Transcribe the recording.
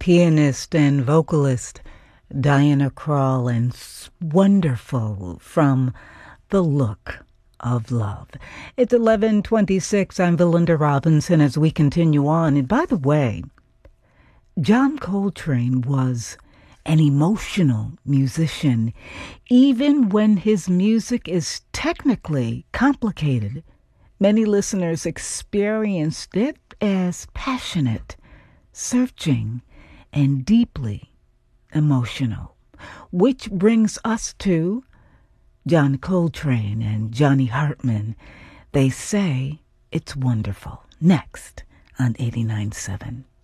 pianist and vocalist Diana Krall, and Wonderful from The Look of Love. It's 11:26. I'm Belinda Robinson as we continue on. And by the way, John Coltrane was an emotional musician, even when his music is technically complicated. Many listeners experienced it as passionate, searching, and deeply emotional. Which brings us to John Coltrane and Johnny Hartman. They say it's wonderful. Next on 89.7.